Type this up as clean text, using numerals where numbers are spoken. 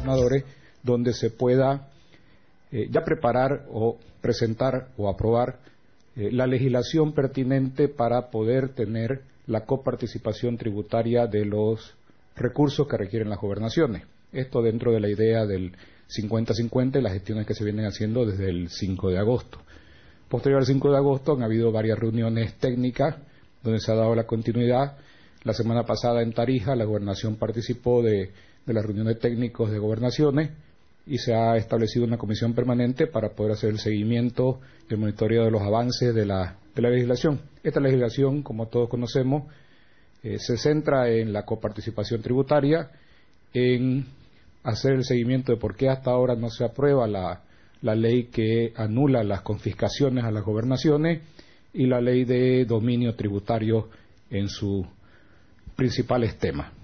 gobernadores, donde se pueda ya preparar o presentar o aprobar la legislación pertinente para poder tener la coparticipación tributaria de los recursos que requieren las gobernaciones. Esto dentro de la idea del 50-50 y las gestiones que se vienen haciendo desde el 5 de agosto. Posterior al 5 de agosto han habido varias reuniones técnicas donde se ha dado la continuidad. La semana pasada en Tarija la gobernación participó de las reuniones de técnicos de gobernaciones y se ha establecido una comisión permanente para poder hacer el seguimiento y el monitoreo de los avances de la legislación. Esta legislación, como todos conocemos, se centra en la coparticipación tributaria, en hacer el seguimiento de por qué hasta ahora no se aprueba la ley que anula las confiscaciones a las gobernaciones y la ley de dominio tributario en sus principales temas.